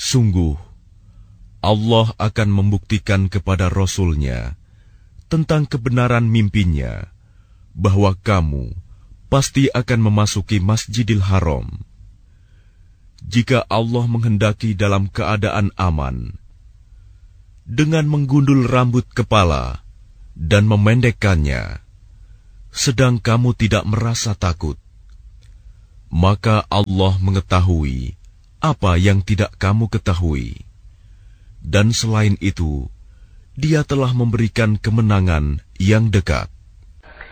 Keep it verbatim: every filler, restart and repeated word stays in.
Sungguh, Allah akan membuktikan kepada Rasul-Nya tentang kebenaran mimpinya bahwa kamu pasti akan memasuki Masjidil Haram. Jika Allah menghendaki dalam keadaan aman, dengan menggundul rambut kepala dan memendekkannya, sedang kamu tidak merasa takut, maka Allah mengetahui apa yang tidak kamu ketahui. Dan selain itu, Dia telah memberikan kemenangan yang dekat.